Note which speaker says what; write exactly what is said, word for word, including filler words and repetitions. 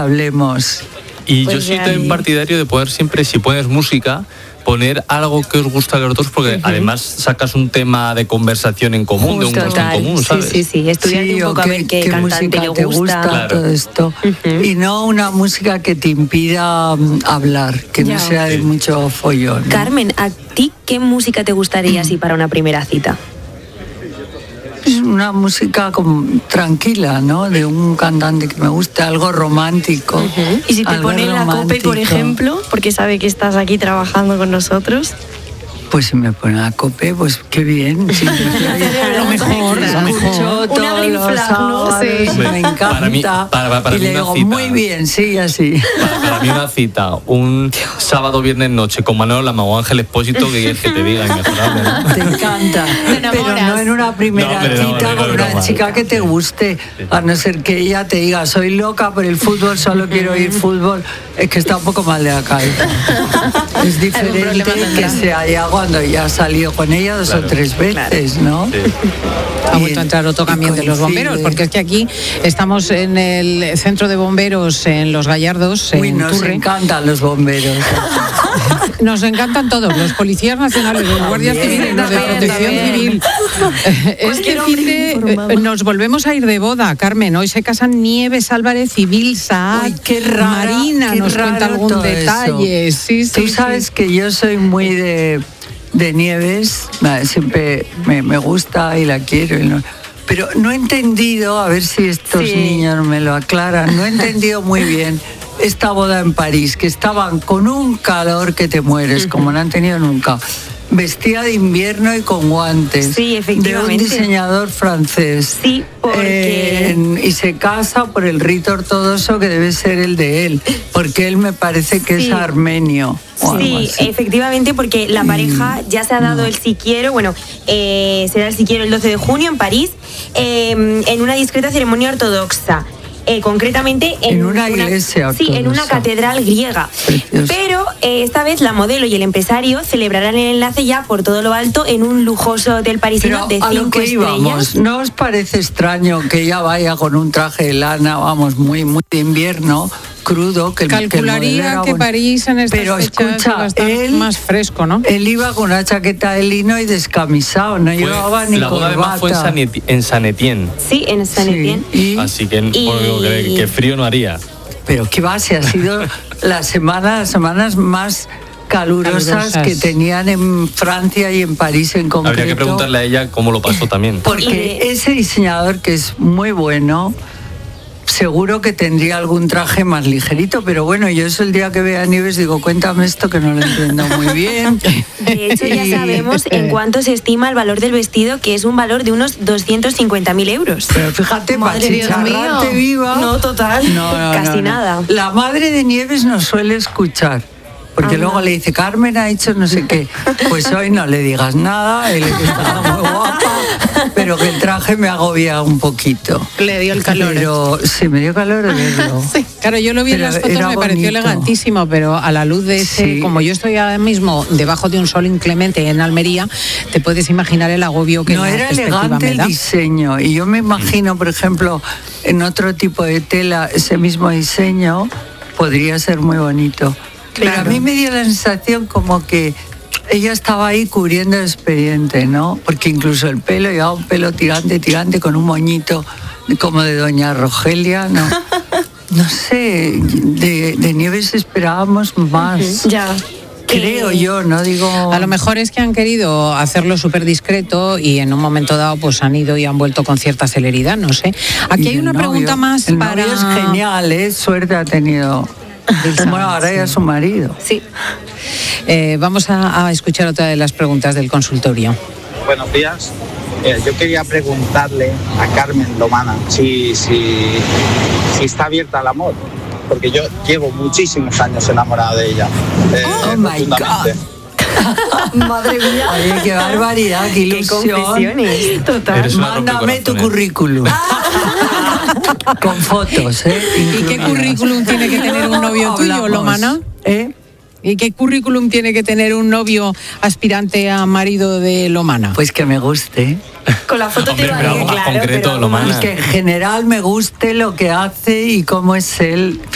Speaker 1: hablemos.
Speaker 2: Y
Speaker 3: Pues
Speaker 2: yo soy
Speaker 3: ya,
Speaker 2: también
Speaker 3: y-
Speaker 2: partidario de poder siempre, si pones música, poner algo que os gusta a los dos, porque uh-huh. además sacas un tema de conversación en común,
Speaker 3: Justo,
Speaker 2: de un gusto
Speaker 3: tal.
Speaker 2: en común, ¿sabes?
Speaker 3: Sí, sí, sí, estudiar
Speaker 1: Sí,
Speaker 3: un
Speaker 1: o
Speaker 3: poco a ver qué,
Speaker 1: qué
Speaker 3: cantante
Speaker 1: música
Speaker 3: le
Speaker 1: te
Speaker 3: gusta.
Speaker 1: gusta,
Speaker 2: Claro.
Speaker 1: todo esto.
Speaker 3: Uh-huh.
Speaker 1: Y no una música que te impida um, hablar, que
Speaker 3: Ya.
Speaker 1: no sea de
Speaker 2: Sí.
Speaker 1: mucho follón, ¿no?
Speaker 3: Carmen, ¿a ti qué música te gustaría así para una primera cita?
Speaker 1: Es una música como tranquila, ¿no? De un cantante que me gusta, algo romántico.
Speaker 3: Uh-huh.
Speaker 4: Y si te
Speaker 1: algo
Speaker 4: ponen la COPE, por
Speaker 1: romántico.
Speaker 4: ejemplo, porque sabe que estás aquí trabajando con nosotros.
Speaker 1: Pues si me ponen la COPE, pues qué bien. Sí,
Speaker 4: Lo mejor, lo
Speaker 1: escucho
Speaker 4: Una
Speaker 1: todos
Speaker 4: green
Speaker 1: los
Speaker 4: flag, ¿no?
Speaker 1: sábados,
Speaker 4: Sí.
Speaker 1: me encanta.
Speaker 2: Para mí- para- para
Speaker 1: y
Speaker 2: mí
Speaker 1: le
Speaker 2: una
Speaker 1: digo,
Speaker 2: cita.
Speaker 1: muy bien, sí, así.
Speaker 2: Para, para mí una cita, un sábado, viernes, noche con Manolo Lama o Ángel Expósito, que quieres que te diga, inmejorable, ¿no?
Speaker 1: Te encanta. Pero no en una primera
Speaker 2: No, hombre, no,
Speaker 1: cita
Speaker 2: no, no,
Speaker 1: con
Speaker 2: no,
Speaker 1: una
Speaker 2: no, no.
Speaker 1: chica que te guste, a no ser que ella te diga, soy loca por el fútbol, solo quiero ir fútbol, es que está un poco mal de la cabeza. Es diferente
Speaker 4: problema
Speaker 1: que
Speaker 4: tendrá.
Speaker 1: sea ya cuando ya has salido con ella dos
Speaker 2: Claro,
Speaker 1: o tres veces, ¿no?
Speaker 2: Sí.
Speaker 5: Ha
Speaker 1: Y-
Speaker 5: vuelto a entrar otro
Speaker 1: y
Speaker 5: camión de los
Speaker 1: coincide.
Speaker 5: bomberos, porque es que aquí estamos en el centro de bomberos en Los Gallardos,
Speaker 1: Uy,
Speaker 5: en
Speaker 1: nos
Speaker 5: Turre.
Speaker 1: encantan los bomberos.
Speaker 5: Nos encantan todos, los policías nacionales, los guardias
Speaker 1: También,
Speaker 5: civiles, los de
Speaker 4: también,
Speaker 5: protección
Speaker 4: también.
Speaker 5: civil. Este
Speaker 4: Cualquier
Speaker 5: fin
Speaker 4: hombre
Speaker 5: de
Speaker 4: informado.
Speaker 5: eh, nos volvemos a ir de boda, Carmen. Hoy se casan Nieves Álvarez y Bill Saad.
Speaker 1: Uy, qué rara,
Speaker 5: Marina
Speaker 1: qué
Speaker 5: nos cuenta
Speaker 1: raro
Speaker 5: algún
Speaker 1: todo
Speaker 5: detalle.
Speaker 1: eso.
Speaker 5: Sí, sí,
Speaker 1: Tú sabes
Speaker 5: sí.
Speaker 1: que yo soy muy de, de Nieves, vale, siempre me, me gusta y la quiero. y no- pero no he entendido, a ver si estos
Speaker 4: Sí.
Speaker 1: niños me lo aclaran, no he entendido muy bien esta boda en París, que estaban con un calor que te mueres, como no han tenido nunca. Vestida de invierno y con guantes.
Speaker 3: Sí, efectivamente.
Speaker 1: De un diseñador francés.
Speaker 3: Sí, porque-
Speaker 1: Eh, y se casa por el rito ortodoxo que debe ser el de él, porque él me parece que
Speaker 3: Sí.
Speaker 1: es armenio. o algo
Speaker 3: Sí,
Speaker 1: así.
Speaker 3: efectivamente, porque la pareja ya se ha dado el si quiero, bueno, eh, será el si quiero el doce de junio en París, eh, en una discreta ceremonia ortodoxa. Eh, concretamente en,
Speaker 1: En una iglesia
Speaker 3: sí, en una
Speaker 1: ortodoxa.
Speaker 3: catedral griega.
Speaker 1: Precioso.
Speaker 3: Pero eh, esta vez la modelo y el empresario celebrarán el enlace ya por todo lo alto en un lujoso hotel parisino
Speaker 1: Pero
Speaker 3: de
Speaker 1: a lo
Speaker 3: cinco
Speaker 1: que íbamos,
Speaker 3: estrellas.
Speaker 1: ¿no os parece extraño que ella vaya con un traje de lana, vamos, muy, muy de invierno, crudo? Que el, que el modelo
Speaker 5: Calcularía
Speaker 1: era
Speaker 5: que
Speaker 1: bueno?
Speaker 5: París en estas
Speaker 1: Pero
Speaker 5: fechas
Speaker 1: escucha,
Speaker 5: va a estar
Speaker 1: él,
Speaker 5: más fresco, ¿no?
Speaker 1: Él iba con una chaqueta de lino y descamisado, no
Speaker 2: Fue-
Speaker 1: llevaba ni
Speaker 2: la boda además fue en
Speaker 1: corbata.
Speaker 2: San, Eti- en San Etienne,
Speaker 3: Sí, en San
Speaker 1: Sí,
Speaker 3: Etienne.
Speaker 1: y-
Speaker 2: así que,
Speaker 3: Y-
Speaker 2: bueno, que, que frío no haría.
Speaker 1: Pero qué va, si ha sido la semana, las semanas más calurosas,
Speaker 5: Calurosas.
Speaker 1: que tenían en Francia y en París en concreto.
Speaker 2: Habría que preguntarle a ella cómo lo pasó también.
Speaker 1: Porque
Speaker 3: Y-
Speaker 1: ese diseñador, que es muy bueno, seguro que tendría algún traje más ligerito, pero bueno, yo eso el día que vea a Nieves digo, cuéntame esto que no lo entiendo muy bien.
Speaker 3: De hecho, ya
Speaker 1: Y-
Speaker 3: sabemos en cuánto se estima el valor del vestido, que es un valor de unos doscientos cincuenta mil euros.
Speaker 1: Pero fíjate, para
Speaker 4: Madre Dios
Speaker 1: chicharrarte
Speaker 4: mío.
Speaker 1: viva.
Speaker 4: No, total.
Speaker 1: No, no,
Speaker 3: Casi
Speaker 1: no, no.
Speaker 3: nada.
Speaker 1: La madre de Nieves nos suele escuchar. Porque
Speaker 3: Anda.
Speaker 1: luego le dice, Carmen ha dicho no sé qué. Pues hoy no le digas nada, él está muy guapa, pero que el traje me agobia un poquito.
Speaker 5: Le dio el calor.
Speaker 1: Pero sí, me dio calor de verlo.
Speaker 5: Sí, claro, yo lo vi en
Speaker 1: Pero
Speaker 5: las fotos,
Speaker 1: era
Speaker 5: me pareció
Speaker 1: bonito.
Speaker 5: elegantísimo, pero a la luz de ese,
Speaker 1: Sí.
Speaker 5: como yo estoy ahora mismo debajo de un sol inclemente en Almería, te puedes imaginar el agobio que
Speaker 1: No,
Speaker 5: la
Speaker 1: era
Speaker 5: perspectiva
Speaker 1: elegante
Speaker 5: me
Speaker 1: el
Speaker 5: da.
Speaker 1: diseño. Y yo me imagino, por ejemplo, en otro tipo de tela, ese mismo diseño podría ser muy bonito. Pero a
Speaker 3: Claro.
Speaker 1: mí me dio la sensación como que ella estaba ahí cubriendo el expediente, ¿no? Porque incluso el pelo, llevaba un pelo tirante, tirante, con un moñito como de doña Rogelia, ¿no? No sé, de, de Nieves esperábamos más.
Speaker 4: Ya.
Speaker 1: Creo yo, no digo...
Speaker 5: A lo mejor es que han querido hacerlo súper discreto y en un momento dado pues han ido y han vuelto con cierta celeridad, no sé. Aquí
Speaker 1: Y
Speaker 5: hay
Speaker 1: el
Speaker 5: una
Speaker 1: novio,
Speaker 5: pregunta más
Speaker 1: el
Speaker 5: para...
Speaker 1: novio es genial, ¿eh? Suerte ha tenido. Bueno, ahora ya es su marido.
Speaker 3: Sí.
Speaker 5: Eh, vamos a, a escuchar otra de las preguntas del consultorio.
Speaker 6: Buenos días. Eh, yo quería preguntarle a Carmen Lomana si, si, si está abierta al amor, porque yo llevo muchísimos años enamorado de ella. eh,
Speaker 1: Oh, my
Speaker 6: profundamente.
Speaker 4: Madre mía.
Speaker 1: Oye, qué barbaridad, qué
Speaker 3: Qué
Speaker 1: ilusión.
Speaker 3: confesiones.
Speaker 4: Total.
Speaker 2: Eres una
Speaker 1: Mándame tu
Speaker 2: rompecorazones.
Speaker 1: currículum. Con fotos, ¿eh?
Speaker 5: ¿Y qué currículum tiene que tener un novio tuyo,
Speaker 1: Hablamos.
Speaker 5: Lomana?
Speaker 1: ¿Eh?
Speaker 5: ¿Y qué currículum tiene que tener un novio aspirante a marido de Lomana?
Speaker 1: Pues que me guste.
Speaker 4: Con la foto
Speaker 2: Hombre,
Speaker 4: te
Speaker 2: pero
Speaker 4: vale.
Speaker 2: algo más
Speaker 3: claro,
Speaker 2: concreto,
Speaker 3: pero
Speaker 2: Lomana.
Speaker 1: Y que en general me guste lo que hace y cómo es él.